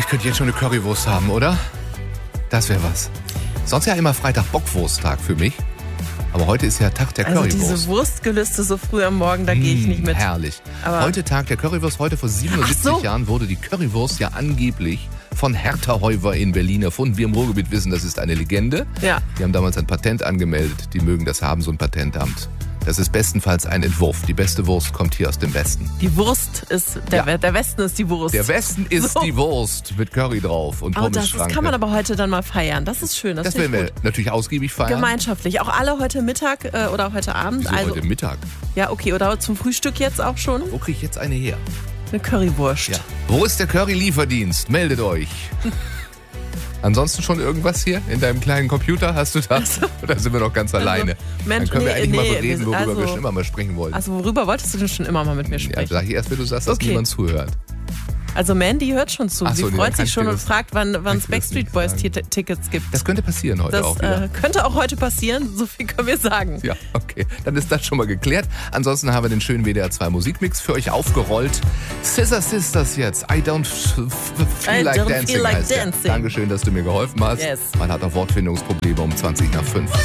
ich könnte jetzt schon eine Currywurst haben, oder? Das wäre was. Sonst ja immer Freitag Bockwursttag für mich. Aber heute ist ja Tag der Currywurst. Also diese Wurstgelüste so früh am Morgen, da gehe ich nicht mit. Herrlich. Aber heute Tag der Currywurst. Heute vor 77 Jahren wurde die Currywurst ja angeblich von Hertha Heuwer in Berlin erfunden. Wir im Ruhrgebiet wissen, das ist eine Legende. Ja. Die haben damals ein Patent angemeldet. Die mögen das haben, so ein Patentamt. Das ist bestenfalls ein Entwurf. Die beste Wurst kommt hier aus dem Westen. Die Wurst ist, der Westen ist die Wurst. Der Westen ist So. die Wurst mit Curry drauf und Pommes-Schranke. Das kann man aber heute dann mal feiern. Das ist schön. Das werden wir natürlich ausgiebig feiern. Gemeinschaftlich. Auch alle heute Mittag oder heute Abend. Wieso heute Mittag? Ja, okay. Oder zum Frühstück jetzt auch schon. Wo kriege ich jetzt eine her? Eine Currywurst. Ja. Wo ist der Curry-Lieferdienst? Meldet euch. Ansonsten schon irgendwas hier in deinem kleinen Computer? Hast du das? Oder sind wir noch ganz alleine? Mensch, Dann können wir eigentlich mal bereden, worüber also- wir schon immer mal sprechen wollen. Also worüber wolltest du denn schon immer mal mit mir Ja, sprechen? sag ich erst, wenn du sagst, dass Okay. niemand zuhört. Also Mandy hört schon zu. Ach so, Sie nee, freut dann kann sich ich schon dir und das- fragt, wann kann es ich dir das Backstreet nicht Boys sagen. Tickets gibt. Das könnte passieren heute Das auch wieder. könnte auch heute passieren, so viel können wir sagen. Ja, okay. Dann ist das schon mal geklärt. Ansonsten haben wir den schönen WDR 2 Musikmix für euch aufgerollt. Scissor Sisters jetzt. I don't feel like dancing heißt der. dancing. Dankeschön, dass du mir geholfen hast. Yes. Man hat auch Wortfindungsprobleme um 20 nach 5.